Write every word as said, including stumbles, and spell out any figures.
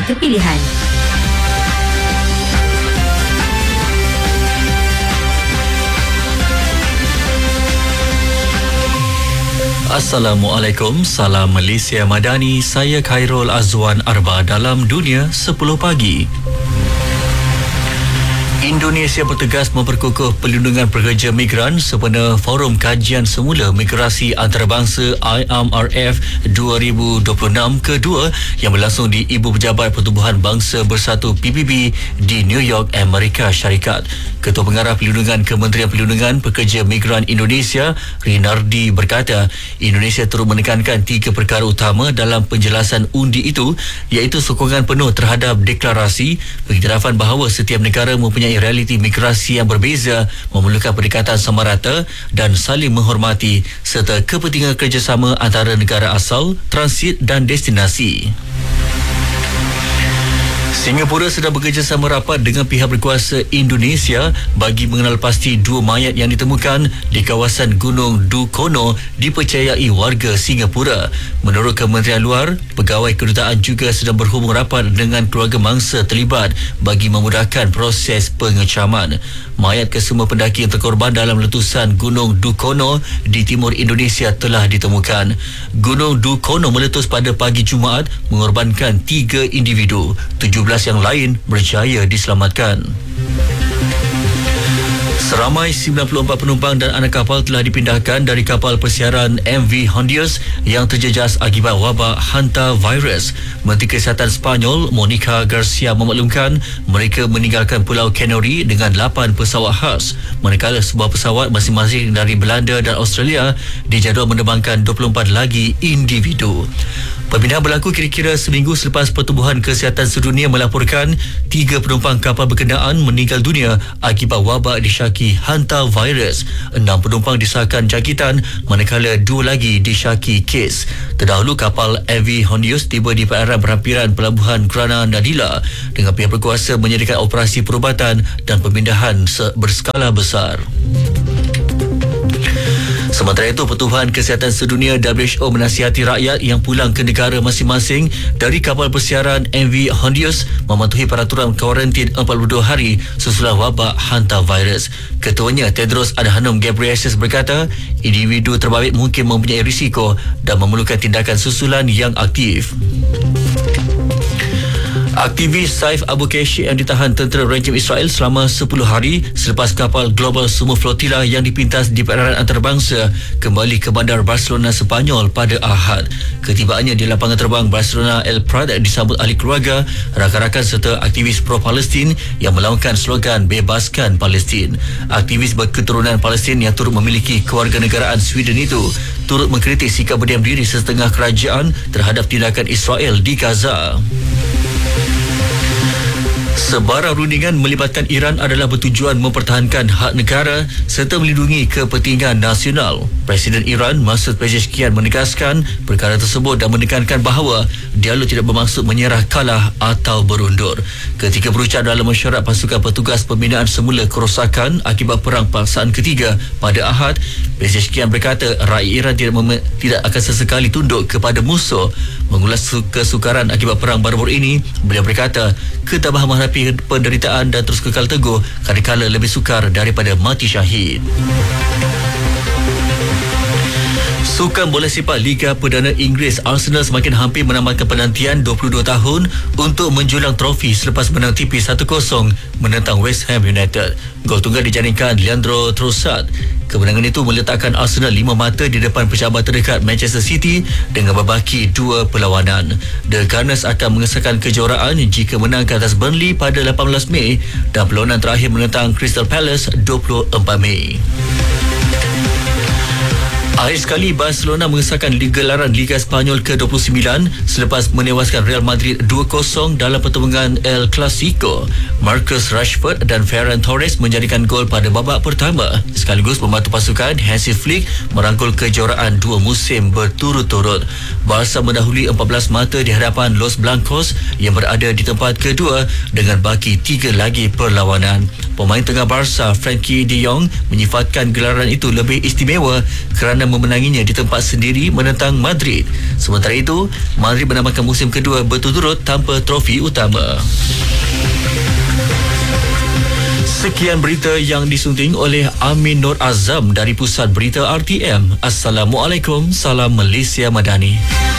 Kepilihan. Assalamualaikum, salam Malaysia Madani. Saya Khairul Azwan Arba dalam Dunia sepuluh Pagi. Indonesia bertegas memperkukuh perlindungan pekerja migran sempena Forum Kajian Semula Migrasi Antarabangsa I M R F dua ribu dua puluh enam kedua yang berlangsung di Ibu Pejabat Pertubuhan Bangsa Bersatu P B B di New York, Amerika Syarikat. Ketua Pengarah Perlindungan Kementerian Perlindungan Pekerja Migran Indonesia, Rinardi, berkata Indonesia turut menekankan tiga perkara utama dalam penjelasan undi itu, iaitu sokongan penuh terhadap deklarasi, pengiktirafan bahawa setiap negara mempunyai realiti migrasi yang berbeza, memerlukan pendekatan sama rata dan saling menghormati, serta kepentingan kerjasama antara negara asal, transit dan destinasi. Singapura sedang bekerjasama rapat dengan pihak berkuasa Indonesia bagi mengenal pasti dua mayat yang ditemukan di kawasan Gunung Dukono dipercayai warga Singapura. Menurut Kementerian Luar, pegawai kedutaan juga sedang berhubung rapat dengan keluarga mangsa terlibat bagi memudahkan proses pengecaman. Mayat kesemua pendaki yang terkorban dalam letusan Gunung Dukono di timur Indonesia telah ditemukan. Gunung Dukono meletus pada pagi Jumaat mengorbankan tiga individu. tujuh belas yang lain berjaya diselamatkan. Seramai sembilan puluh empat penumpang dan anak kapal telah dipindahkan dari kapal persiaran M V Hondius yang terjejas akibat wabak hantavirus. Menteri Kesihatan Sepanyol, Monica Garcia, memaklumkan mereka meninggalkan Pulau Canary dengan lapan pesawat khas, manakala sebuah pesawat masing-masing dari Belanda dan Australia dijadual menerbangkan dua puluh empat lagi individu. Pemindahan berlaku kira-kira seminggu selepas Pertubuhan Kesihatan Sedunia melaporkan tiga penumpang kapal berkenaan meninggal dunia akibat wabak disyaki hantavirus. Enam penumpang disahkan jangkitan, manakala dua lagi disyaki kes. Terdahulu kapal M V Hondius tiba di perairan berhampiran pelabuhan Grana Nadila dengan pihak berkuasa menyediakan operasi perubatan dan pemindahan berskala besar. Sementara itu, Pertubuhan Kesihatan Sedunia W H O menasihati rakyat yang pulang ke negara masing-masing dari kapal persiaran M V Hondius mematuhi peraturan kuarantin empat puluh dua hari susulan wabak hantavirus. Ketuanya Tedros Adhanom Ghebreyesus berkata individu terbabit mungkin mempunyai risiko dan memerlukan tindakan susulan yang aktif. Aktivis Saif Abu Keshik yang ditahan tentera rejim Israel selama sepuluh hari selepas kapal Global Sumo Flotilla yang dipintas di perairan antarabangsa kembali ke bandar Barcelona, Sepanyol pada Ahad. Ketibaannya di lapangan terbang Barcelona El Prat disambut ahli keluarga, rakan-rakan serta aktivis pro-Palestin yang melaungkan slogan Bebaskan Palestin. Aktivis berketurunan Palestin yang turut memiliki kewarganegaraan Sweden itu turut mengkritik sikap berdiam diri setengah kerajaan terhadap tindakan Israel di Gaza. Sebarang rundingan melibatkan Iran adalah bertujuan mempertahankan hak negara serta melindungi kepentingan nasional. Presiden Iran Masoud Pezeshkian menegaskan perkara tersebut dan menekankan bahawa dialog tidak bermaksud menyerah, kalah atau berundur. Ketika berucap dalam mesyuarat pasukan petugas pembinaan semula kerosakan akibat Perang Paksaan Ketiga pada Ahad, Pezeshkian berkata rakyat Iran tidak, mem- tidak akan sesekali tunduk kepada musuh. Mengulas kesukaran akibat perang baru-baru ini, beliau berkata ketabah menghadapi penderitaan dan terus kekal teguh kadangkala lebih sukar daripada mati syahid. Sukan bola sepak Liga Perdana Inggeris, Arsenal semakin hampir menamatkan penantian dua puluh dua tahun untuk menjulang trofi selepas menang tipis satu kosong menentang West Ham United. Gol tunggal dijaringkan Leandro Trossard. Kemenangan itu meletakkan Arsenal lima mata di depan pencabar terdekat Manchester City dengan berbaki dua perlawanan. The Gunners akan mengesahkan kejuaraan jika menang ke atas Burnley pada lapan belas Mei dan perlawanan terakhir menentang Crystal Palace dua puluh empat Mei. Akhir sekali Barcelona mengesahkan gelaran Liga Sepanyol ke dua puluh sembilan selepas menewaskan Real Madrid dua kosong dalam pertandingan El Clasico. Marcus Rashford dan Ferran Torres menjadikan gol pada babak pertama sekaligus membantu pasukan Hansi Flick merangkul kejuaraan dua musim berturut-turut. Barca mendahului empat belas mata di hadapan Los Blancos yang berada di tempat kedua dengan baki tiga lagi perlawanan. Pemain tengah Barca Frankie de Jong menyifatkan gelaran itu lebih istimewa kerana memenanginya di tempat sendiri menentang Madrid. Sementara itu, Madrid menambahkan musim kedua berturut-turut tanpa trofi utama. Sekian berita yang disunting oleh Amin Nur Azam dari Pusat Berita R T M. Assalamualaikum, salam Malaysia Madani.